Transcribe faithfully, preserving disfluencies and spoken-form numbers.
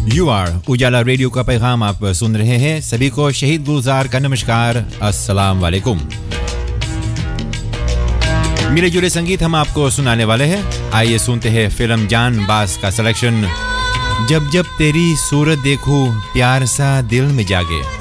You are Ujala radio का पैगाम आप सुन रहे हैं। सभी को शहीद गुलजार का नमस्कार, अस्सलाम वालेकुम। मिले जुले संगीत हम आपको सुनाने वाले हैं। आइए सुनते हैं फिल्म जान बाज का सिलेक्शन। जब जब तेरी सूरत देखूं प्यार सा दिल में जागे।